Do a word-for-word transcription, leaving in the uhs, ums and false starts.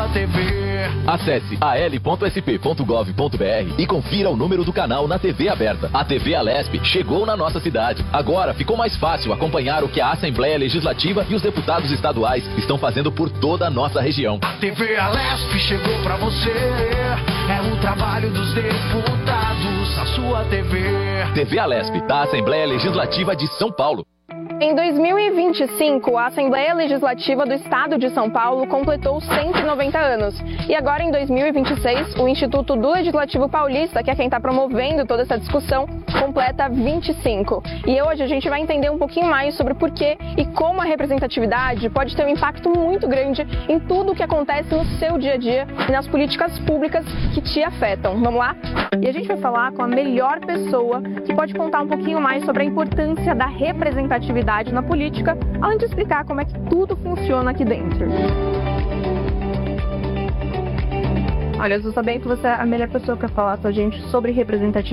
sua T V. Acesse a l ponto s p ponto gov ponto b r e confira o número do canal na T V aberta. A T V Alesp chegou na nossa cidade. Agora ficou mais fácil acompanhar o que a Assembleia Legislativa e os deputados estaduais estão fazendo por toda a nossa região. A T V Alesp chegou pra você. É o trabalho dos deputados, a sua T V. T V Alesp, da Assembleia Legislativa de São Paulo. Em dois mil e vinte e cinco, a Assembleia Legislativa do Estado de São Paulo completou cento e noventa anos. E agora, em dois mil e vinte e seis, o Instituto do Legislativo Paulista, que é quem está promovendo toda essa discussão, completa vinte e cinco. E hoje a gente vai entender um pouquinho mais sobre por que e como a representatividade pode ter um impacto muito grande em tudo o que acontece no seu dia a dia e nas políticas públicas que te afetam. Vamos lá? E a gente vai falar com a melhor pessoa que pode contar um pouquinho mais sobre a importância da representatividade na política, além de explicar como é que tudo funciona aqui dentro. Olha, eu sou sabendo que você é a melhor pessoa para falar com a gente sobre representatividade.